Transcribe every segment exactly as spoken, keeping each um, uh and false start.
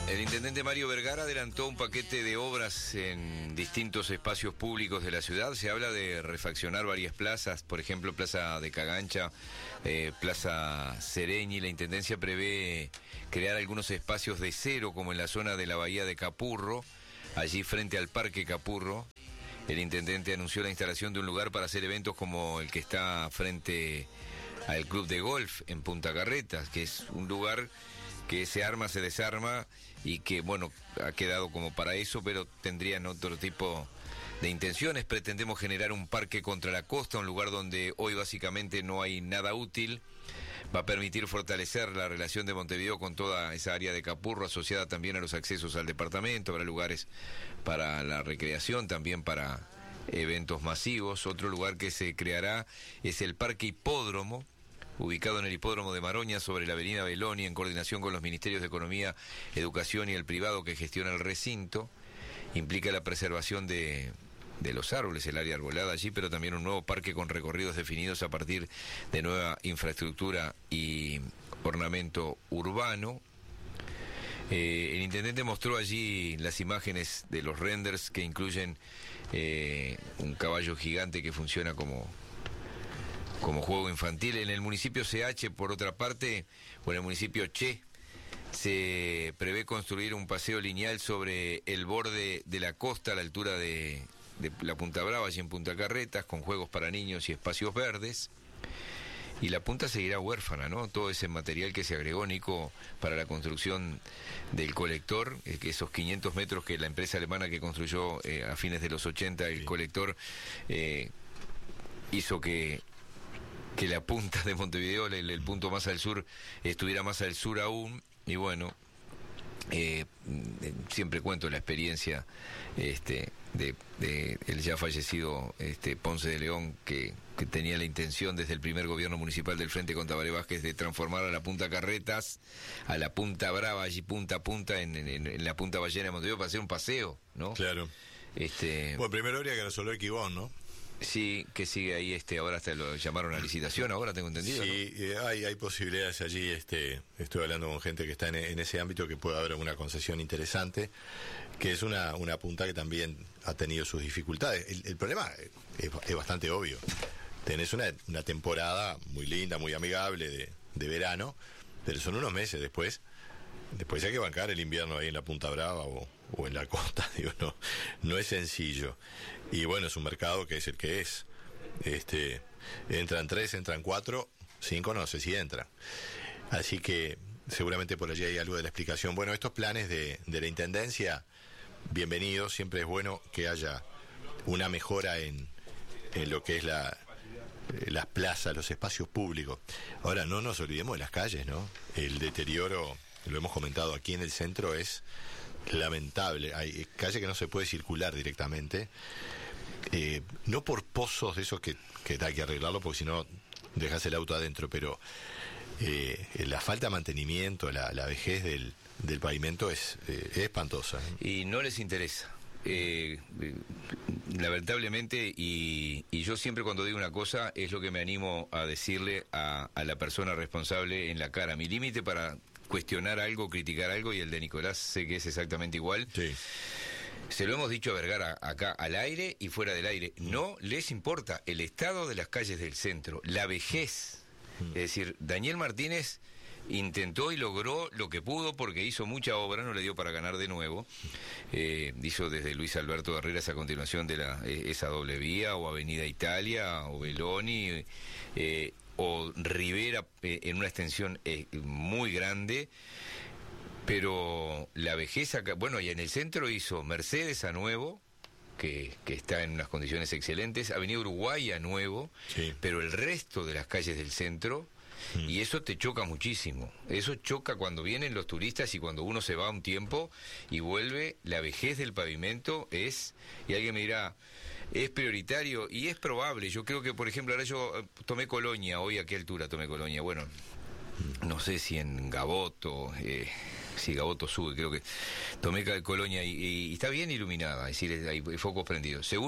El intendente Mario Vergara adelantó un paquete de obras en distintos espacios públicos de la ciudad. Se habla de refaccionar varias plazas, por ejemplo, Plaza de Cagancha, eh, Plaza Sereñi. La intendencia prevé crear algunos espacios de cero, como en la zona de la bahía de Capurro, allí frente al Parque Capurro. El intendente anunció la instalación de un lugar para hacer eventos como el que está frente al Club de Golf en Punta Carretas, que es un lugar que se arma, se desarma y que, bueno, ha quedado como para eso, pero tendrían otro tipo de intenciones. Pretendemos generar un parque contra la costa, un lugar donde hoy básicamente no hay nada útil. Va a permitir fortalecer la relación de Montevideo con toda esa área de Capurro, asociada también a los accesos al departamento. Habrá lugares para la recreación, también para eventos masivos. Otro lugar que se creará es el Parque Hipódromo, ubicado en el Hipódromo de Maroña, sobre la avenida Beloni, en coordinación con los Ministerios de Economía, Educación y el privado que gestiona el recinto. Implica la preservación de, de los árboles, el área arbolada allí, pero también un nuevo parque con recorridos definidos a partir de nueva infraestructura y ornamento urbano. Eh, el intendente mostró allí las imágenes de los renders que incluyen eh, un caballo gigante que funciona como... como juego infantil. En el municipio C H, por otra parte, o en el municipio Che, se prevé construir un paseo lineal sobre el borde de la costa a la altura de, de la Punta Brava, allí en Punta Carretas, con juegos para niños y espacios verdes. Y la punta seguirá huérfana, ¿no? Todo ese material que se agregó, Nico, para la construcción del colector, eh, que esos quinientos metros que la empresa alemana que construyó eh, a fines de los ochenta, el sí. colector, eh, hizo que que la punta de Montevideo, el, el punto más al sur, estuviera más al sur aún. Y bueno, eh, siempre cuento la experiencia este, de, de el ya fallecido este, Ponce de León, que, que tenía la intención desde el primer gobierno municipal del Frente con Tabaré Vázquez de transformar a la Punta Carretas, a la Punta Brava, allí punta a punta, en, en, en la Punta Ballena de Montevideo, para hacer un paseo, ¿no? Claro. Este, bueno, primero habría que resolver Quibón, ¿no? Sí, que sigue ahí, este, ahora hasta lo llamaron a licitación, ahora tengo entendido. Sí, ¿no? eh, hay, hay posibilidades allí, este, estoy hablando con gente que está en, en ese ámbito, que puede haber una concesión interesante, que es una, una punta que también ha tenido sus dificultades. El, el problema es, es bastante obvio. Tenés una, una temporada muy linda, muy amigable de, de verano, pero son unos meses después. Después hay que bancar el invierno ahí en la Punta Brava o, o en la costa, digo, no, no es sencillo. Y bueno, es un mercado que es el que es. Este, entran tres, entran cuatro, cinco no sé si entran. Así que seguramente por allí hay algo de la explicación. Bueno, estos planes de, de la Intendencia, bienvenidos, siempre es bueno que haya una mejora en, en lo que es la... las plazas, los espacios públicos. Ahora, no nos olvidemos de las calles, ¿no? El deterioro, lo hemos comentado aquí en el centro, es lamentable. Hay calle que no se puede circular directamente, eh, no por pozos de esos que, que hay que arreglarlo, porque si no dejas el auto adentro, pero eh, la falta de mantenimiento, la, la vejez del, del pavimento es, eh, es espantosa. Y no les interesa. Eh, lamentablemente, y, y yo siempre cuando digo una cosa es lo que me animo a decirle a, a la persona responsable en la cara. Mi límite para cuestionar algo, criticar algo, y el de Nicolás sé que es exactamente igual. Sí. Se lo hemos dicho a Vergara acá al aire y fuera del aire. No les importa el estado de las calles del centro, la vejez. Es decir, Daniel Martínez intentó y logró lo que pudo, porque hizo mucha obra, no le dio para ganar de nuevo. Eh, hizo desde Luis Alberto Herrera esa continuación de la, eh, esa doble vía, o Avenida Italia, o Beloni, eh, o Rivera, eh, en una extensión eh, muy grande. Pero la vejez acá, bueno, y en el centro hizo Mercedes a nuevo, que, que está en unas condiciones excelentes, Avenida Uruguay a nuevo, sí. Pero el resto de las calles del centro... Y eso te choca muchísimo. Eso choca cuando vienen los turistas y cuando uno se va un tiempo y vuelve. La vejez del pavimento es, y alguien me dirá, es prioritario, y es probable. Yo creo que, por ejemplo, ahora yo tomé Colonia, hoy a qué altura tomé Colonia, bueno, no sé si en Gaboto, eh, si Gaboto sube, creo que tomé Colonia y, y, y está bien iluminada, es decir, hay focos prendidos. Seguro,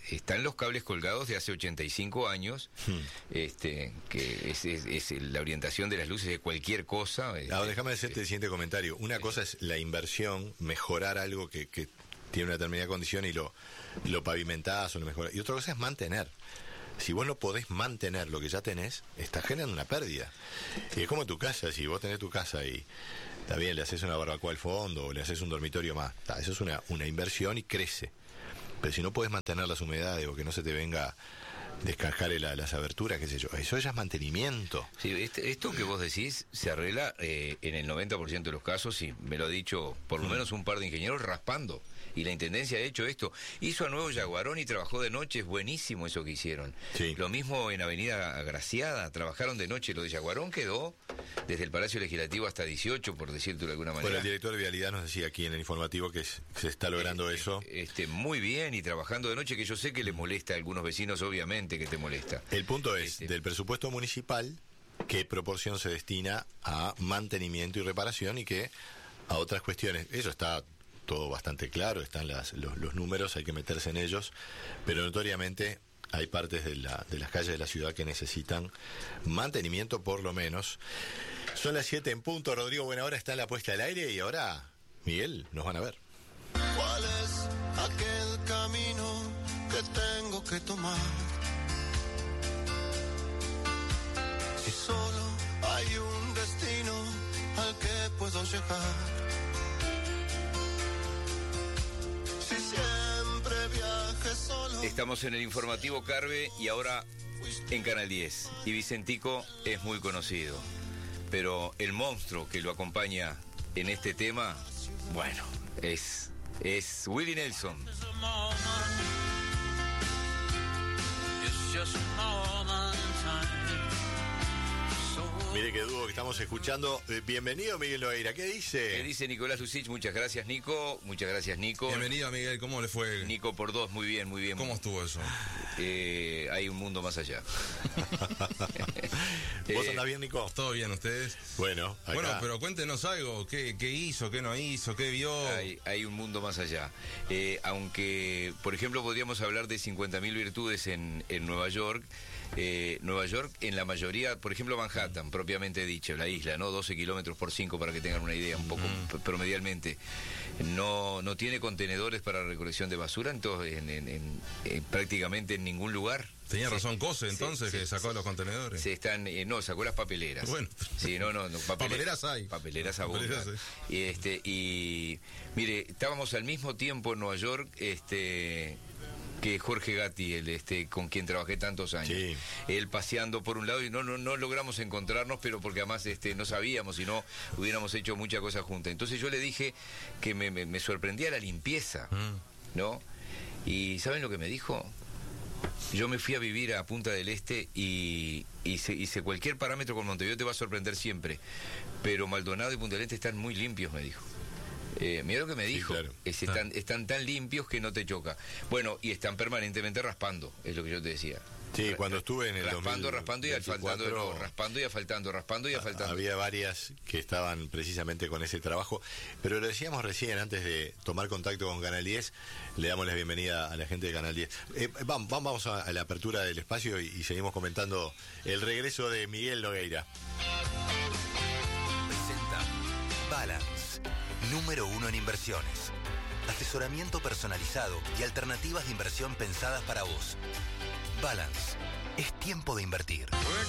están los cables colgados de hace ochenta y cinco años, hmm. este, que es, es, es la orientación de las luces de cualquier cosa. Este, Ahora, déjame hacerte el siguiente comentario. Una eh, cosa es la inversión, mejorar algo que, que tiene una determinada condición y lo, lo pavimentás o lo mejorás. Y otra cosa es mantener. Si vos no podés mantener lo que ya tenés, estás generando una pérdida. Y es como tu casa, si vos tenés tu casa y está bien, le haces una barbacoa al fondo o le haces un dormitorio más, está, eso es una, una inversión y crece. Pero si no podés mantener las humedades o que no se te venga descascar la, las aberturas, qué sé yo, eso ya es mantenimiento. Sí, este, esto que vos decís se arregla eh, en el noventa por ciento de los casos, y me lo ha dicho por lo menos un par de ingenieros raspando. Y la Intendencia ha hecho esto. Hizo a Nuevo Yaguarón y trabajó de noche. Es buenísimo eso que hicieron. Sí. Lo mismo en Avenida Agraciada. Trabajaron de noche. Lo de Yaguarón quedó desde el Palacio Legislativo hasta dieciocho, por decirlo de alguna manera. Bueno, el director de Vialidad nos decía aquí en el informativo que es, se está logrando eh, eso. Este, muy bien, y trabajando de noche, que yo sé que le molesta a algunos vecinos, obviamente que te molesta. El punto es, este, del presupuesto municipal, ¿qué proporción se destina a mantenimiento y reparación y qué a otras cuestiones? Eso está todo bastante claro, están las, los, los números, hay que meterse en ellos, pero notoriamente hay partes de, la, de las calles de la ciudad que necesitan mantenimiento por lo menos. Son las siete en punto, Rodrigo Buenahora está en la puesta al aire y ahora, Miguel, nos van a ver. ¿Cuál es aquel camino que tengo que tomar? Si solo hay un destino al que puedo llegar. Estamos en el informativo Carve y ahora en Canal diez. Y Vicentico es muy conocido, pero el monstruo que lo acompaña en este tema, bueno, es, es Willie Nelson. Mire qué dúo que estamos escuchando. Bienvenido, Miguel Nogueira. ¿Qué dice? ¿Qué dice Nicolás Lucich? Muchas gracias, Nico. Muchas gracias, Nico. Bienvenido, Miguel. ¿Cómo le fue? Nico por dos, muy bien, muy bien. ¿Cómo estuvo eso? Eh, hay un mundo más allá. ¿Vos andás bien, Nico? ¿Todo bien, ustedes? Bueno, acá. Bueno, pero cuéntenos algo. ¿Qué, qué hizo, qué no hizo, qué vio? Hay, hay un mundo más allá. Eh, aunque, por ejemplo, podríamos hablar de cincuenta mil virtudes en, en Nueva York. Eh, Nueva York, en la mayoría, por ejemplo Manhattan, propiamente dicho, la isla, ¿no? doce kilómetros por cinco, para que tengan una idea, un poco mm. promedialmente. No, no tiene contenedores para recolección de basura, entonces, en, en, en, en prácticamente en ningún lugar. Tenía razón Cose, entonces, se, que sacó se, los contenedores. Se están, eh, no, sacó las papeleras. Bueno. Sí, no, no, no papeleras, papeleras hay. Papeleras abundan. Papeleras, sí. Y este, y mire, estábamos al mismo tiempo en Nueva York, este, que Jorge Gatti, el este con quien trabajé tantos años. Sí. Él paseando por un lado y no, no no logramos encontrarnos, pero porque además este no sabíamos, si no hubiéramos hecho muchas cosas juntas. Entonces yo le dije que me, me, me sorprendía la limpieza, mm. ¿no? Y ¿saben lo que me dijo? Yo me fui a vivir a Punta del Este y hice, hice cualquier parámetro con Montevideo, te va a sorprender siempre, pero Maldonado y Punta del Este están muy limpios, me dijo. Eh, mira lo que me dijo, sí, claro. es, están, están tan limpios que no te choca. Bueno, y están permanentemente raspando, es lo que yo te decía. Sí, cuando estuve en el raspando, raspando y asfaltando de nuevo, raspando y asfaltando, raspando y asfaltando. Había varias que estaban precisamente con ese trabajo, pero lo decíamos recién, antes de tomar contacto con Canal diez, le damos la bienvenida a la gente de Canal diez. Eh, vamos, vamos a, a la apertura del espacio y, y seguimos comentando el regreso de Miguel Nogueira. Presenta Balance, número uno en inversiones. Asesoramiento personalizado y alternativas de inversión pensadas para vos. Balance. Es tiempo de invertir.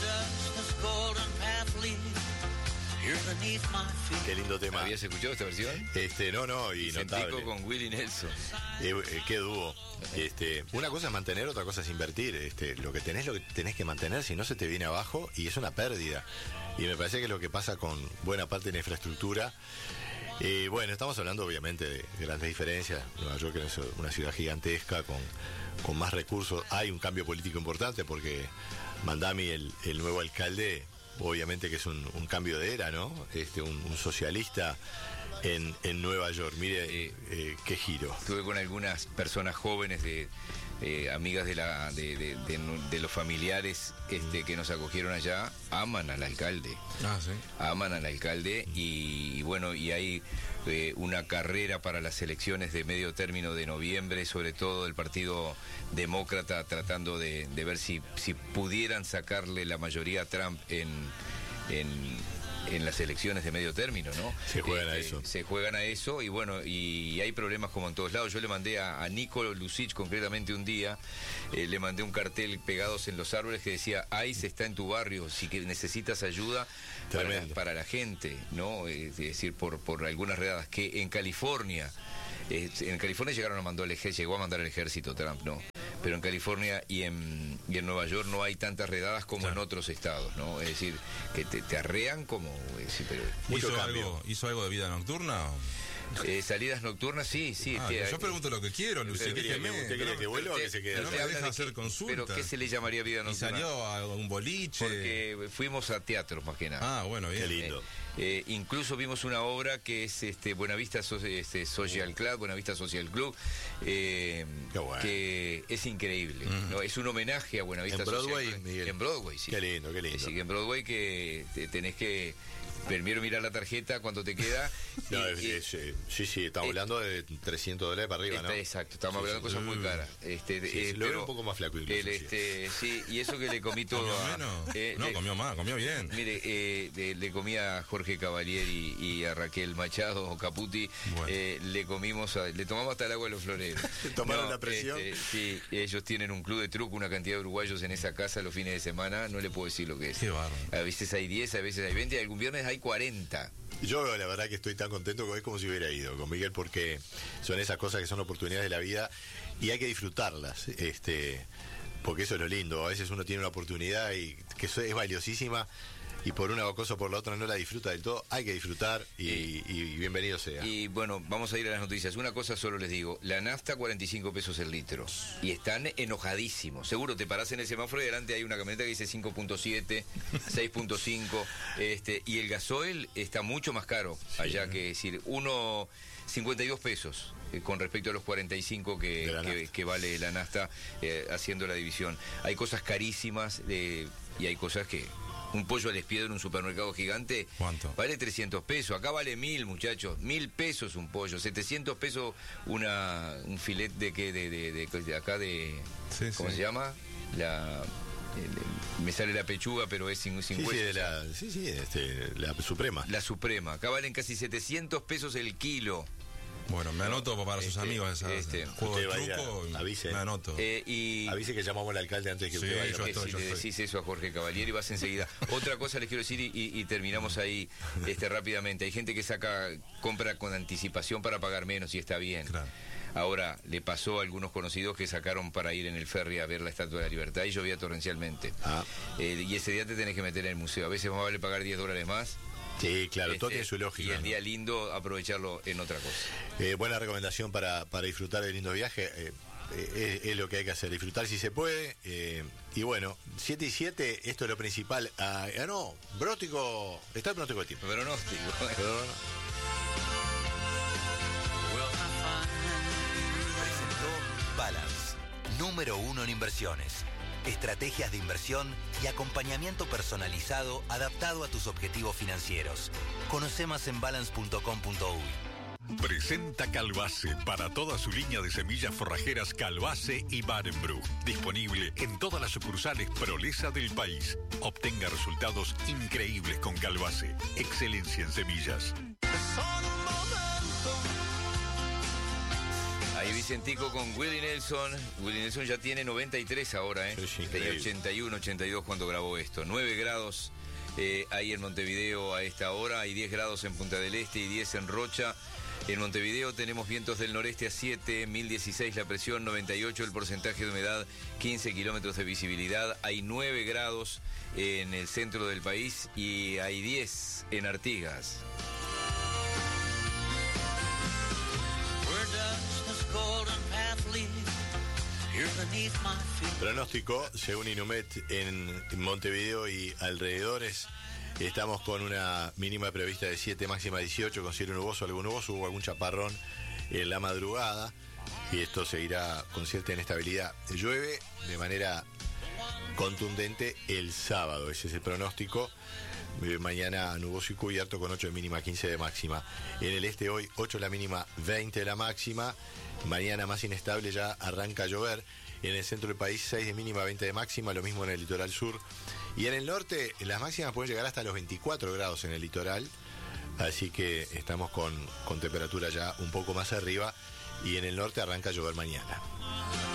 Qué lindo tema. ¿Habías escuchado esta versión? Este, no, no, y notable. con Willie Nelson. Eh, eh, qué dúo. Este, una cosa es mantener, otra cosa es invertir. Este, lo que tenés, lo que tenés que mantener, si no se te viene abajo y es una pérdida. Y me parece que es lo que pasa con buena parte de la infraestructura. Eh, bueno, estamos hablando obviamente de grandes diferencias. Nueva York es una ciudad gigantesca con, con más recursos. Hay un cambio político importante porque Mandami, el, el nuevo alcalde, obviamente que es un, un cambio de era, ¿no? Este, un, un socialista en, en Nueva York. Mire, eh, eh, qué giro. Estuve con algunas personas jóvenes de, eh, amigas de, la, de, de, de, de los familiares este, que nos acogieron allá, aman al alcalde. Ah, sí. Aman al alcalde y, y bueno, y hay eh, una carrera para las elecciones de medio término de noviembre, sobre todo el Partido Demócrata tratando de, de ver si, si pudieran sacarle la mayoría a Trump en... en en las elecciones de medio término, ¿no? Se juegan eh, a eso. Eh, se juegan a eso y bueno, y hay problemas como en todos lados. Yo le mandé a, a Nico Lucich concretamente un día, eh, le mandé un cartel pegados en los árboles que decía, ICE está en tu barrio, si que necesitas ayuda para la, para la gente, ¿no? Es decir, por, por algunas redadas, que en California, eh, en California llegaron a mandar el ejército, llegó a mandar el ejército Trump, ¿no? Pero en California y en, y en Nueva York no hay tantas redadas como claro. en otros estados, ¿no? Es decir, que te, te arrean como... Es decir, pero ¿Hizo, algo, ¿Hizo algo de vida nocturna? Eh, salidas nocturnas, sí, sí. Ah, te, yo pregunto lo que quiero, Lucy. ¿Usted quiere que vuelva o que se quede? No me deja hacer consulta. ¿Pero qué se le llamaría vida nocturna? Y salió a un boliche. Porque fuimos a teatros más que nada. Ah, bueno, bien. Qué lindo. Eh, eh, incluso vimos una obra que es este Buenavista so este, Social Club, Buenavista Social Club, eh, bueno. que es increíble. Uh-huh. ¿no? Es un homenaje a Buenavista en Broadway, Social Club. Miguel. En Broadway, sí. Qué lindo, qué lindo. Es decir, en Broadway que te, tenés que... Primero mirar la tarjeta, cuánto te queda. No, y, es, y, es, eh, sí, sí, estamos eh, hablando de trescientos dólares para arriba, está, ¿no? Exacto, estamos sí, hablando de cosas muy caras. Este, sí, eh, sí, lo veo un poco más flaco incluso. El, este, sí. sí, y eso que le comí todo. ¿Comió a, menos? Eh, no, le, comió más, comió bien. Mire, eh, de, le comí a Jorge Cavalieri y a Raquel Machado o Caputi. Bueno. Eh, le comimos, a, le tomamos hasta el agua de los floreros. ¿Tomaron no, la presión? Este, sí, ellos tienen un club de truco, una cantidad de uruguayos en esa casa los fines de semana. No le puedo decir lo que es. Qué bárbaro. A veces hay diez, a veces hay veinte, y algún viernes hay cuarenta. Yo la verdad que estoy tan contento que es como si hubiera ido con Miguel, porque son esas cosas que son oportunidades de la vida y hay que disfrutarlas, este, porque eso es lo lindo. A veces uno tiene una oportunidad y que es valiosísima y por una cosa o por la otra no la disfruta del todo. Hay que disfrutar y, y, y bienvenido sea. Y bueno, vamos a ir a las noticias. Una cosa solo les digo, la nafta cuarenta y cinco pesos el litro y están enojadísimos. Seguro te parás en el semáforo y delante hay una camioneta que dice cinco punto siete, seis punto cinco, este, y el gasoil está mucho más caro allá, sí, que decir, uno cincuenta y dos pesos eh, con respecto a los cuarenta y cinco que, que, que vale la nafta, eh, haciendo la división. Hay cosas carísimas eh, y hay cosas que... Un pollo al espiedo en un supermercado gigante, ¿cuánto? Vale trescientos pesos. Acá vale mil, muchachos. Mil pesos un pollo. setecientos pesos una un filet de que de, de, de, de acá de... Sí, ¿cómo sí. se llama? La... El, me sale la pechuga, pero es sin, sin sí, hueso. Sí, de la, sí, sí, este, la Suprema. La Suprema. Acá valen casi setecientos pesos el kilo. Bueno, me anoto para sus este, amigos esa, este, juego de truco, a, avise, me anoto. Eh, y, avise que llamamos al alcalde antes que sí, usted vaya. Yo estoy, si yo le estoy. Decís eso a Jorge Cavalieri vas enseguida. Otra cosa les quiero decir y, y, y terminamos ahí este, rápidamente. Hay gente que saca, compra con anticipación para pagar menos y está bien. Claro. Ahora, le pasó a algunos conocidos que sacaron para ir en el ferry a ver la Estatua de la Libertad y llovía torrencialmente. Ah. Eh, y ese día te tenés que meter en el museo. A veces más vale pagar diez dólares más. Sí, claro, este, todo tiene su lógica. Y el ¿no? día lindo, aprovecharlo en otra cosa. Eh, buena recomendación para, para disfrutar del lindo viaje. Eh, eh, es, es lo que hay que hacer, disfrutar si se puede. Eh, y bueno, siete y siete, esto es lo principal. Ah, ah no, pronóstico, está el pronóstico de tiempo. Pronóstico. Pero, no. Presentó Balance, número uno en inversiones. Estrategias de inversión y acompañamiento personalizado adaptado a tus objetivos financieros. Conoce más en balance punto com punto uy. Presenta Calbase para toda su línea de semillas forrajeras Calbase y Barenbroek. Disponible en todas las sucursales Prolesa del país. Obtenga resultados increíbles con Calbase. Excelencia en semillas. Ahí Vicentico con Willie Nelson. Willie Nelson ya tiene noventa y tres ahora, ¿eh? Sí, tenía ochenta y uno, ochenta y dos cuando grabó esto. nueve grados eh, ahí en Montevideo a esta hora. Hay diez grados en Punta del Este y diez en Rocha. En Montevideo tenemos vientos del noreste a siete, mil dieciséis la presión, noventa y ocho el porcentaje de humedad, quince kilómetros de visibilidad. Hay nueve grados en el centro del país y hay diez en Artigas. Pronóstico, según Inumet, en Montevideo y alrededores, estamos con una mínima prevista de siete, máxima dieciocho, con cielo nuboso, algo nuboso, hubo algún chaparrón en la madrugada. y esto seguirá con cierta inestabilidad. Llueve de manera contundente el sábado, ese es el pronóstico. Mañana nuboso y cubierto con ocho de mínima, quince de máxima. En el este hoy ocho la mínima, veinte la máxima. Mañana más inestable, ya arranca a llover. En el centro del país seis de mínima, veinte de máxima, lo mismo en el litoral sur. Y en el norte las máximas pueden llegar hasta los veinticuatro grados en el litoral. Así que estamos con, con temperatura ya un poco más arriba. Y en el norte arranca a llover mañana.